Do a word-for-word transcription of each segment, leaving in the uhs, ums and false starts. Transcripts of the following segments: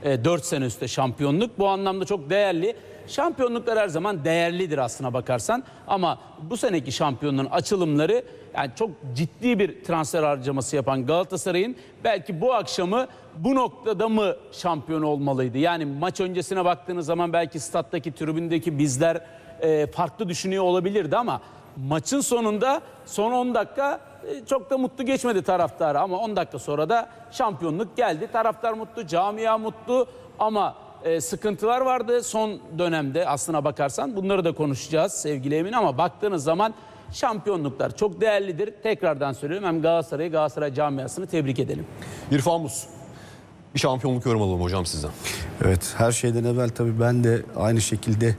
e, dört sene üstte şampiyonluk. Bu anlamda çok değerli. Şampiyonluklar her zaman değerlidir aslına bakarsan. Ama bu seneki şampiyonluğun açılımları, yani çok ciddi bir transfer harcaması yapan Galatasaray'ın belki bu akşamı bu noktada mı şampiyon olmalıydı? Yani maç öncesine baktığınız zaman belki stattaki, tribündeki bizler e, farklı düşünüyor olabilirdi ama maçın sonunda son on dakika e, çok da mutlu geçmedi taraftarı ama on dakika sonra da şampiyonluk geldi. Taraftar mutlu, camia mutlu ama e, sıkıntılar vardı son dönemde aslına bakarsan. Bunları da konuşacağız sevgili Emin ama baktığınız zaman şampiyonluklar çok değerlidir. Tekrardan söylüyorum, hem Galatasaray'ı, Galatasaray camiasını tebrik edelim. İrfan Buz, bir şampiyonluk yorum alalım hocam sizden. Evet, her şeyden evvel tabii ben de aynı şekilde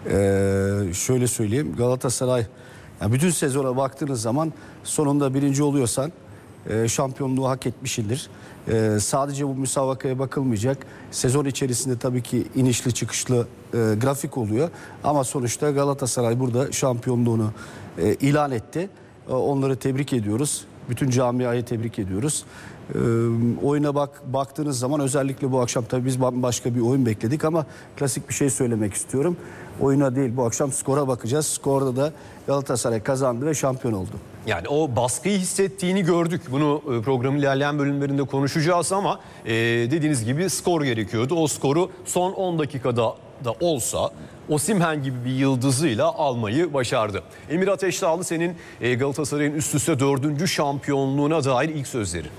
e, şöyle söyleyeyim. Galatasaray, yani bütün sezona baktığınız zaman sonunda birinci oluyorsan e, şampiyonluğu hak etmişindir. E, sadece bu müsabakaya bakılmayacak. Sezon içerisinde tabii ki inişli çıkışlı e, grafik oluyor. Ama sonuçta Galatasaray burada şampiyonluğunu e, ilan etti. E, onları tebrik ediyoruz. Bütün camiayı tebrik ediyoruz. E, oyuna bak baktığınız zaman özellikle bu akşam tabii biz başka bir oyun bekledik ama klasik bir şey söylemek istiyorum. Oyuna değil, bu akşam skora bakacağız. Skorda da Galatasaray kazandı ve şampiyon oldu. Yani o baskıyı hissettiğini gördük. Bunu programın ilerleyen bölümlerinde konuşacağız ama e, dediğiniz gibi skor gerekiyordu. O skoru son on dakikada da olsa Osimhen gibi bir yıldızıyla almayı başardı. Emir Ateşdağlı, senin e, Galatasaray'ın üst üste dördüncü şampiyonluğuna dair ilk sözleri.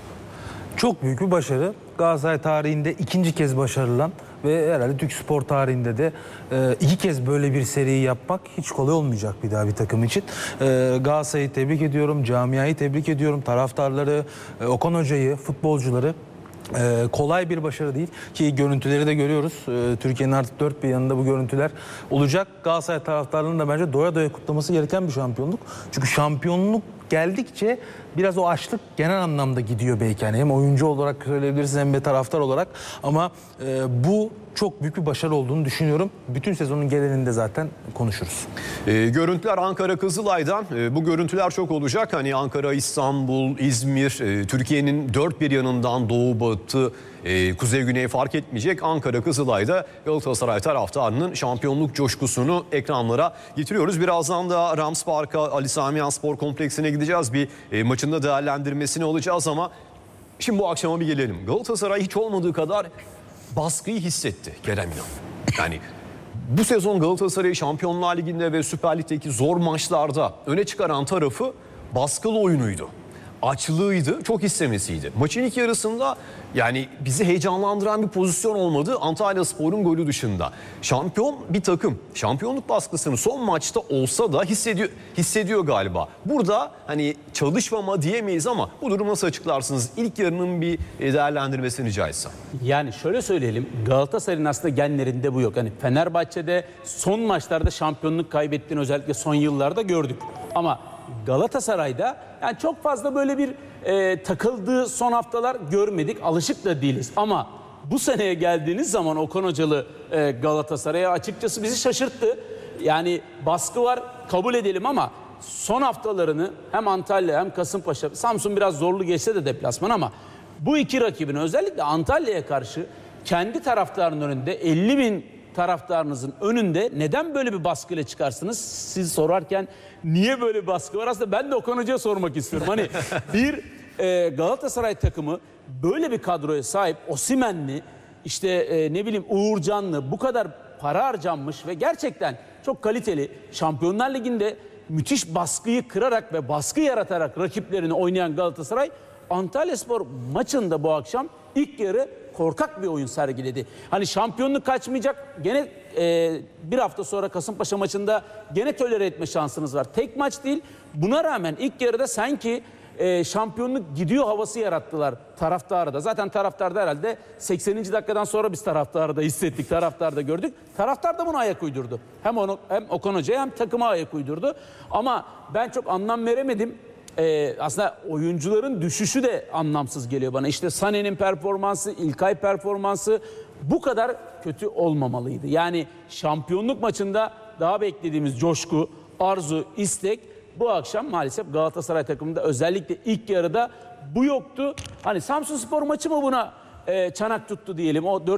Çok büyük bir başarı. Galatasaray tarihinde ikinci kez başarılan ve herhalde Türk spor tarihinde de e, iki kez böyle bir seriyi yapmak hiç kolay olmayacak bir daha bir takım için. E, Galatasaray'ı tebrik ediyorum, camiayı tebrik ediyorum, taraftarları, e, Okan Hoca'yı, futbolcuları. Ee, kolay bir başarı değil ki görüntüleri de görüyoruz. Ee, Türkiye'nin artık dört bir yanında bu görüntüler olacak. Galatasaray taraftarlarının da bence doya doya kutlaması gereken bir şampiyonluk. Çünkü şampiyonluk geldikçe biraz o açlık genel anlamda gidiyor belki. Yani hem oyuncu olarak söyleyebilirsiniz hem de taraftar olarak. Ama e, bu çok büyük bir başarı olduğunu düşünüyorum. Bütün sezonun geleninde zaten konuşuruz. E, görüntüler Ankara Kızılay'dan. E, bu görüntüler çok olacak. Hani Ankara, İstanbul, İzmir, e, Türkiye'nin dört bir yanından doğu, batı, e, kuzey, güney fark etmeyecek. Ankara Kızılay'da Galatasaray taraftarının şampiyonluk coşkusunu ekranlara getiriyoruz. Birazdan da Rams Park'a, Ali Sami Yen Spor Kompleksine gideceğiz. Bir e, maçın da değerlendirmesini alacağız ama şimdi bu akşama bir gelelim. Galatasaray hiç olmadığı kadar baskıyı hissetti Kerem İnan. Yani bu sezon Galatasaray'ı Şampiyonlar Ligi'nde ve Süper Lig'deki zor maçlarda öne çıkaran tarafı baskılı oyunuydu. Açlığıydı, çok istemesiydi. Maçın ilk yarısında yani bizi heyecanlandıran bir pozisyon olmadı Antalyaspor'un golü dışında. Şampiyon bir takım. Şampiyonluk baskısını son maçta olsa da hissediyor, hissediyor galiba. Burada hani çalışmama diyemeyiz ama bu durumu nasıl açıklarsınız? İlk yarının bir değerlendirmesini rica etsem. Yani şöyle söyleyelim, Galatasaray'ın aslında genlerinde bu yok. Hani Fenerbahçe'de son maçlarda şampiyonluk kaybettiğini özellikle son yıllarda gördük. Ama Galatasaray'da yani çok fazla böyle bir e, takıldığı son haftalar görmedik. Alışık da değiliz. Ama bu seneye geldiğiniz zaman Okan Hocalı e, Galatasaray'a açıkçası bizi şaşırttı. Yani baskı var, kabul edelim ama son haftalarını hem Antalya hem Kasımpaşa, Samsun biraz zorlu geçse de deplasman ama bu iki rakibin özellikle Antalya'ya karşı kendi taraftarının önünde elli bin taraftarınızın önünde neden böyle bir baskıyla çıkarsınız? Siz sorarken niye böyle bir baskı var? Aslında ben de Okan Hoca'ya sormak istiyorum. Hani bir e, Galatasaray takımı böyle bir kadroya sahip, Osimhen'li, işte e, ne bileyim Uğurcanlı, bu kadar para harcanmış ve gerçekten çok kaliteli, Şampiyonlar Ligi'nde müthiş baskıyı kırarak ve baskı yaratarak rakiplerini oynayan Galatasaray, Antalyaspor maçında bu akşam ilk yarı korkak bir oyun sergiledi. Hani şampiyonluk kaçmayacak. Gene e, bir hafta sonra Kasımpaşa maçında gene tolere etme şansınız var. Tek maç değil. Buna rağmen ilk yarıda sanki e, şampiyonluk gidiyor havası yarattılar taraftarı da. Zaten taraftar da herhalde sekseninci dakikadan sonra biz taraftarı da hissettik. Taraftarı da gördük. Taraftar da buna ayak uydurdu. Hem, onu, hem Okan Hoca'ya hem takıma ayak uydurdu. Ama ben çok anlam veremedim. Ee, aslında oyuncuların düşüşü de anlamsız geliyor bana. İşte Sané'nin performansı, İlkay performansı bu kadar kötü olmamalıydı. Yani şampiyonluk maçında daha beklediğimiz coşku, arzu, istek bu akşam maalesef Galatasaray takımında özellikle ilk yarıda bu yoktu. Hani Samsunspor maçı mı buna e, çanak tuttu diyelim. O